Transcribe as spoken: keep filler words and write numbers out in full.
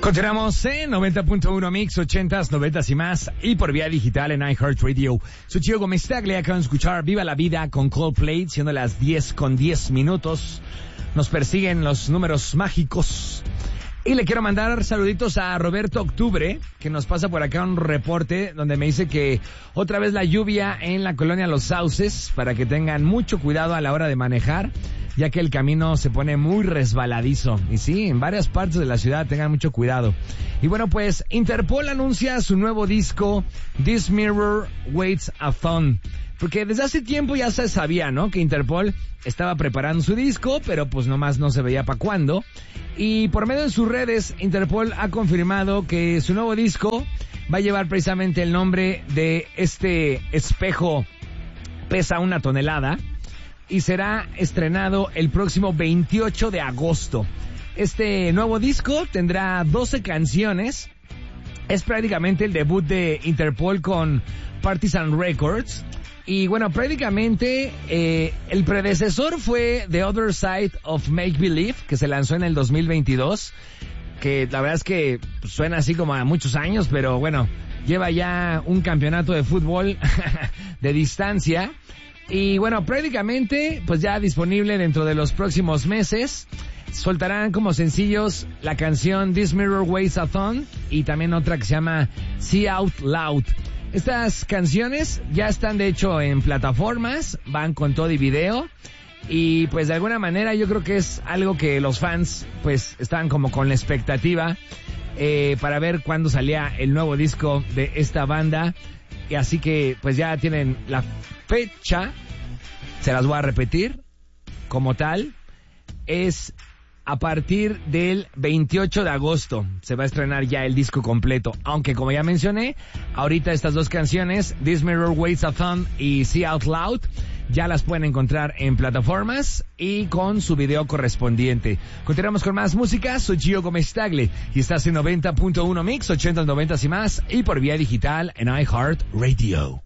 Continuamos en noventa punto uno Mix, ochentas, noventas y más, y por vía digital en iHeartRadio. Soy Gio Gómez Tagle, acaban de escuchar Viva la Vida con Coldplay, siendo las diez con diez minutos. Nos persiguen los números mágicos. Y le quiero mandar saluditos a Roberto Octubre, que nos pasa por acá un reporte donde me dice que otra vez la lluvia en la colonia Los Sauces, para que tengan mucho cuidado a la hora de manejar, ya que el camino se pone muy resbaladizo. Y sí, en varias partes de la ciudad tengan mucho cuidado. Y bueno, pues Interpol anuncia su nuevo disco, This Mirror Waits a Thon. Porque desde hace tiempo ya se sabía, ¿no?, que Interpol estaba preparando su disco, pero pues nomás no se veía para cuándo. Y por medio de sus redes, Interpol ha confirmado que su nuevo disco va a llevar precisamente el nombre de este espejo, pesa una tonelada, y será estrenado el próximo veintiocho de agosto. Este nuevo disco tendrá doce canciones. Es prácticamente el debut de Interpol con Partisan Records. Y bueno, prácticamente eh, el predecesor fue The Other Side of Make Believe, que se lanzó en el dos mil veintidós, que la verdad es que suena así como a muchos años, pero bueno, lleva ya un campeonato de fútbol de distancia. Y bueno, prácticamente pues ya disponible dentro de los próximos meses. Soltarán como sencillos la canción This Mirror Waits a Thon y también otra que se llama See Out Loud. Estas canciones ya están de hecho en plataformas, van con todo y video, y pues de alguna manera yo creo que es algo que los fans pues están como con la expectativa eh, para ver cuándo salía el nuevo disco de esta banda. Y así que pues ya tienen la fecha, se las voy a repetir como tal, es a partir del veintiocho de agosto se va a estrenar ya el disco completo. Aunque como ya mencioné, ahorita estas dos canciones, This Mirror Waits a Thon y See Out Loud, ya las pueden encontrar en plataformas y con su video correspondiente. Continuamos con más música. Soy Gio Gómez Tagle y estás en noventa punto uno Mix, ochentas, noventas y más, y por vía digital en iHeartRadio.